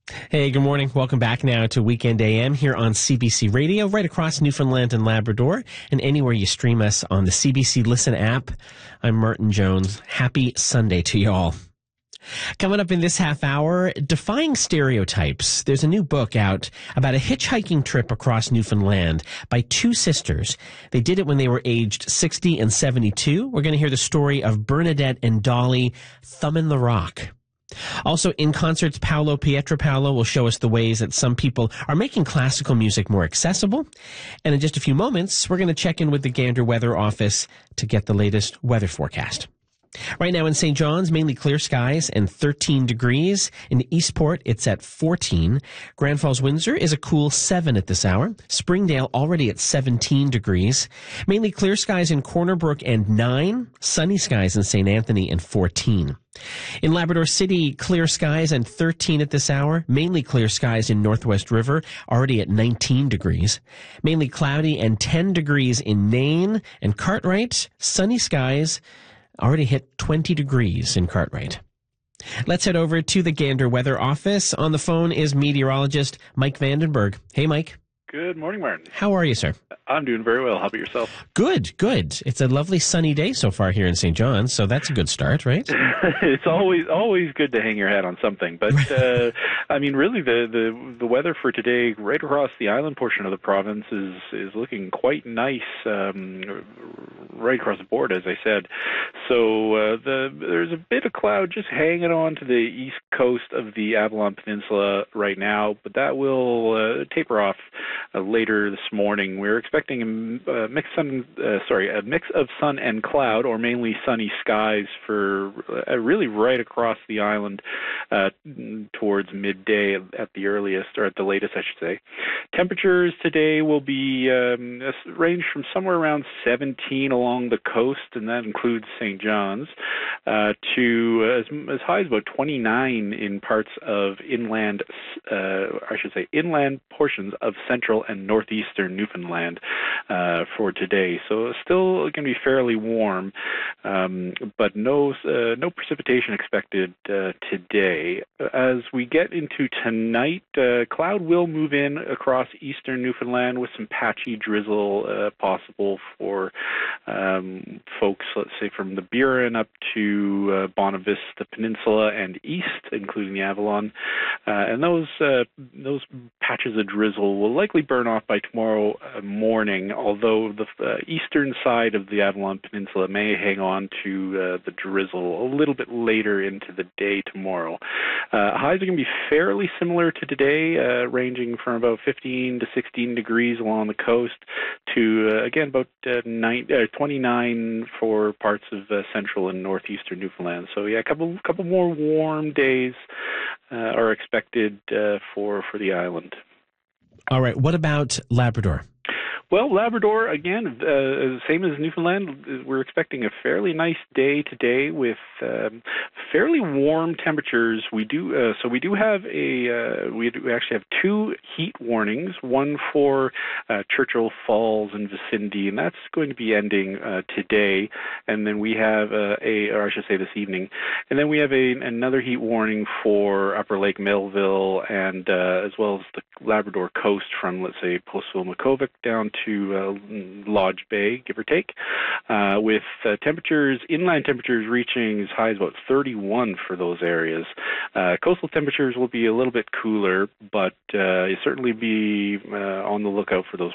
Hey, good morning. Welcome back now to Weekend AM here on CBC Radio, right across Newfoundland and Labrador, and anywhere you stream us on the CBC Listen app. I'm Martin Jones. Happy Sunday to you all. Coming up in this half hour, Defying Stereotypes. There's a new book out about a hitchhiking trip across Newfoundland by two sisters. They did it when they were aged 60 and 72. We're going to hear the story of Bernadette and Dolly thumbing the rock. Also, in concerts, Paolo Pietropaolo will show us the ways that some people are making classical music more accessible. And in just a few moments, we're going to check in with the Gander Weather Office to get the latest weather forecast. Right now in St. John's, mainly clear skies and 13 degrees. In Eastport, it's at 14. Grand Falls, Windsor is a cool 7 at this hour. Springdale already at 17 degrees. Mainly clear skies in Corner Brook and 9. Sunny skies in St. Anthony and 14. In Labrador City, clear skies and 13 at this hour. Mainly clear skies in Northwest River, already at 19 degrees. Mainly cloudy and 10 degrees in Nain and Cartwright. Sunny skies already hit 20 degrees in Cartwright. Let's head over to the Gander Weather Office. On the phone is meteorologist Mike Vandenberg. Hey, Mike. Good morning, Martin. How are you, sir? I'm doing very well. How about yourself? Good. It's a lovely sunny day so far here in St. John's, so that's a good start, right? It's always good to hang your hat on something. But, I mean, really, the weather for today right across the island portion of the province is looking quite nice right across the board, as I said. So there's a bit of cloud just hanging on to the east coast of the Avalon Peninsula right now, but that will taper off later this morning. We're expecting a mix of sun and cloud, or mainly sunny skies for really right across the island towards midday at the earliest, or at the latest, I should say. Temperatures today will be range from somewhere around 17 along the coast, and that includes St. John's, to as high as about 29 in parts of inland portions of central and northeastern Newfoundland for today. So still going to be fairly warm, but no precipitation expected today. As we get into tonight, cloud will move in across eastern Newfoundland with some patchy drizzle possible for folks, let's say, from the Burin up to Bonavista Peninsula and east, including the Avalon. And those patches of drizzle will likely burn off by tomorrow morning, although the eastern side of the Avalon Peninsula may hang on to the drizzle a little bit later into the day tomorrow. Highs are going to be fairly similar to today, ranging from about 15 to 16 degrees along the coast to, again, about 29 for parts of central and northeastern Newfoundland. So, yeah, a couple more warm days are expected for the island. All right. What about Labrador? Well, Labrador, again, same as Newfoundland, we're expecting a fairly nice day today with fairly warm temperatures. We actually have two heat warnings, one for Churchill Falls and vicinity, and that's going to be ending today. And then we have this evening. And then we have another heat warning for Upper Lake Melville and as well as the Labrador coast from, let's say, Postville-Macovik down to Lodge Bay, give or take, with inland temperatures reaching as high as about 31 for those areas. Coastal temperatures will be a little bit cooler, but you certainly be on the lookout for those